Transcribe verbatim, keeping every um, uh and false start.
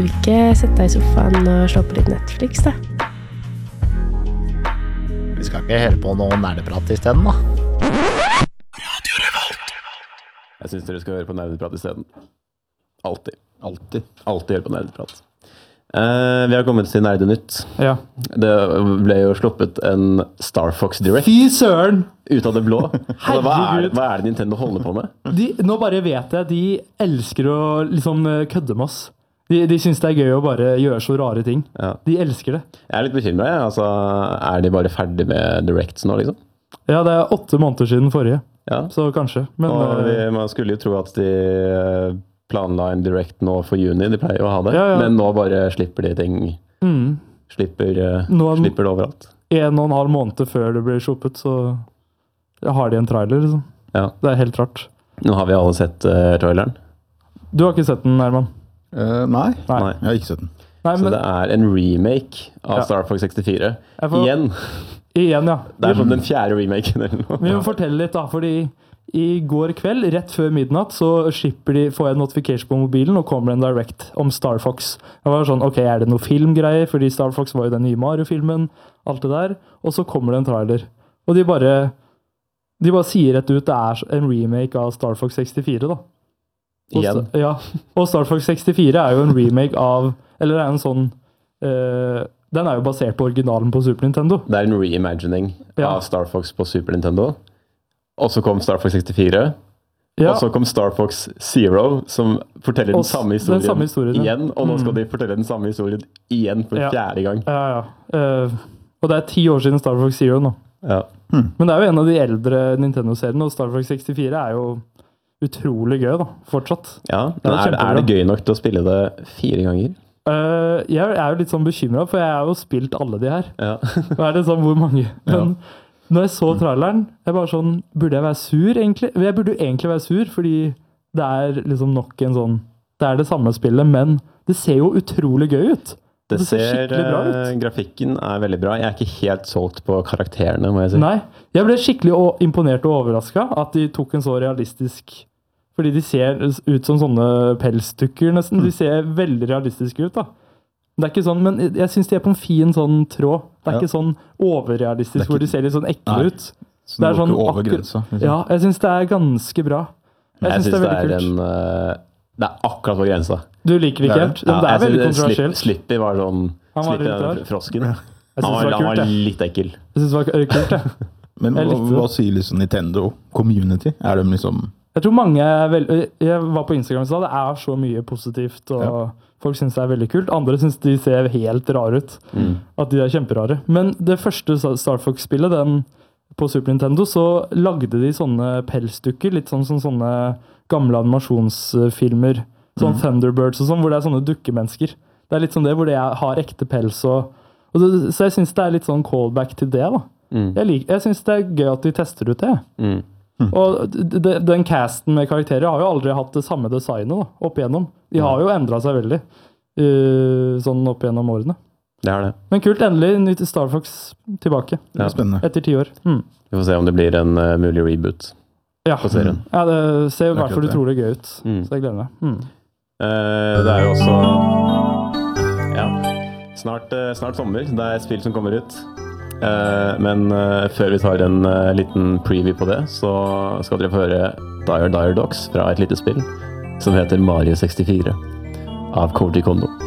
du ikke sette deg i sofaen og slå på litt Netflix, da? Vi skal ikke høre på noe nerdeprat i stedet, da. Jeg synes dere skal høre på nerdeprat i stedet. Alltid. Alltid. Alltid høre på nerdeprat. Uh, vi har kommet til Nerdenytt. Ja. Det ble jo sluppet en Star Fox Direct. Fy søren! Ut av det blå. Altså, hva, er, hva er det Nintendo holder på med? De, nå bare vet jeg, de elsker å liksom kødde med oss. De, de synes det er gøy å bare gjøre så rare ting. Ja. De elsker det. Jeg er litt bekymret. Ja. Altså, er de bare ferdig med Directs nå, liksom? Ja, det er åtte måneder siden forrige. Ja. Så kanskje. Men, og vi, man skulle jo tro at de planla en Direct nå for juni. De pleier jo å ha det. Ja, ja. Men nå bare slipper de ting. Mm. Slipper, nå, slipper det overalt. En og en halv måned før det blir sluppet, så har de en trailer, liksom. Ja. Det er helt rart. Nå har vi alle sett uh, traileren. Du har ikke sett den, Herman? Uh, nei. nei, nei, jeg har ikke sett den. Nei, så men... det er en remake av ja. Star Fox sekstifire. Får... Igjen. Igjen, ja. Det er som den fjerde remaken eller noe. Vi må fortelle litt da, fordi i går kveld, rett før midnatt, så slipper de, får jeg en notification på mobilen, og kommer en direct om Star Fox. Jeg var sånn, ok, er det noe filmgreier? Fordi Star Fox var jo den nye Mario-filmen, alt det der. Og så kommer det en trailer. Og de bare, de bare sier rett ut, det er en remake av Star Fox sekstifire da. Og, Igjen? Ja, og Star Fox sekstifire er jo en remake av, eller er en sånn, uh, den er jo basert på originalen på Super Nintendo. Det er en reimagining ja. av Star Fox på Super Nintendo. Og så kom Star Fox sekstifire. Ja. Og så kom Star Fox Zero, som forteller den, samme historien, den samme historien ja. igjen. Og nå skal mm. de fortelle den samme historien igjen for ja. fjerde gang. Ja, ja. Uh, og det er ti år siden Star Fox Zero nå. Ja. Hmm. Men det er jo en av de eldre Nintendo-seriene, og Star Fox sekstifire er jo utrolig gøy da, fortsatt. Ja, men er, er, er det gøy nok til å spille det fire ganger? Uh, jeg er jo litt sånn bekymret, for jeg har jo spilt alle de her. Ja. Og er det sånn hvor mange? Men ja. Når jeg så traileren, jeg bare sånn, burde jeg være sur egentlig? Jeg burde jo egentlig være sur, fordi det er liksom nok en sånn, det er det samme spillet, men det ser jo utrolig gøy ut. Det, det ser, ser skikkelig bra ut. Grafikken er veldig bra. Jeg er ikke helt solgt på karakterene, må jeg si. Nei, jeg ble skikkelig imponert og overrasket at de tok en så realistisk, fordi de ser ut som sånne pelsstykker nesten. De ser veldig realistiske ut da. Det er ikke sånn, men jeg synes de er på en fin sånn tråd. Det er ja. Ikke sånn overrealistisk, ikke, hvor de ser litt sånn ekle nei, ut. Så det er sånn over grensa. Liksom. Ja, jeg synes det er ganske bra. Jeg, jeg synes, synes det er, det er en... Uh, det er akkurat på grensa. Du liker det ikke helt? Ja, det er veldig kontroversielt. Slippy var sånn... Han var Slippy frosken. Ja. Han var, han var litt ekkel. Jeg synes det var kult, ja. Men hva, hva sier liksom Nintendo Community? Er de liksom... Jeg tror mange er veldig... Jeg var på Instagram og sa det er så mye positivt, og ja. Folk synes det er veldig kult. Andre synes de ser helt rare ut. Mm. At de er kjemperare. Men det første Star Fox-spillet, den på Super Nintendo, så lagde de sånne pelsstykker, litt sånn som sånne gamle animasjonsfilmer. Sånn mm. Thunderbirds og sånn, hvor det er sånne dukkemennesker. Det er litt sånn det, hvor de har ekte pels. Og, og det, så jeg synes det er litt sånn callback til det da. Mm. Jeg, lik, jeg synes det er gøy at de tester ut det. Mm. Mm. Og de, de, den casten med karakterer har jo aldri hatt det samme designet da, opp igjennom. De har jo endret seg veldig uh, sånn opp igjennom årene. Det er det. Men kult, endelig nytt Star Fox tilbake. Det er spennende. Etter ti år. Mm. Vi får se om det blir en uh, mulig reboot ja. På serien. Ja, det ser i hvert fall utrolig gøy ut. Mm. Så jeg gleder meg. Mm. Uh, det er jo også ja, snart, uh, snart sommer. Det er et spill som kommer ut. Uh, men uh, før vi tar en uh, liten preview på det, så skal dere få høre Dire Dire Docks fra et lite spill som heter Mario sekstifire av Koji Kondo.